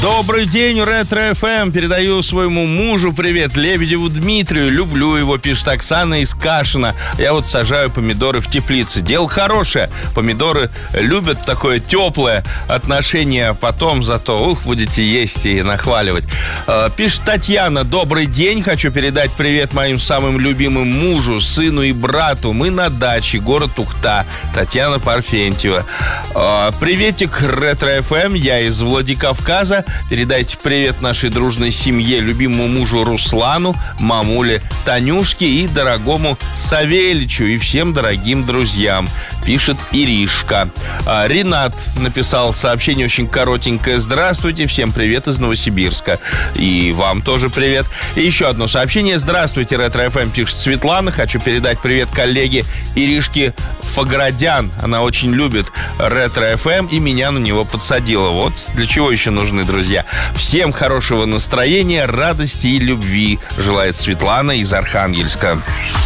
Добрый день, Ретро-ФМ. Передаю своему мужу привет, Лебедеву Дмитрию. Люблю его, пишет Оксана из Кашина. Я вот сажаю помидоры в теплице. Дело хорошее. Помидоры любят такое теплое отношение. А потом зато, будете есть и нахваливать. Пишет Татьяна. Добрый день. Хочу передать привет моим самым любимым мужу, сыну и брату. Мы на даче, город Ухта. Татьяна Парфентьева. Приветик, Ретро-ФМ. Я из Владикавказа. Передайте привет нашей дружной семье, любимому мужу Руслану, мамуле Танюшке и дорогому Савельичу и всем дорогим друзьям, пишет Иришка. Ренат написал сообщение очень коротенькое. Здравствуйте, всем привет из Новосибирска. И вам тоже привет. И еще одно сообщение. Здравствуйте, Ретро-ФМ, пишет Светлана. Хочу передать привет коллеге Иришке Фаградян. Она очень любит Ретро-ФМ и меня на него подсадила. Вот для чего еще нужны друзья. Всем хорошего настроения, радости и любви желает Светлана из Архангельска.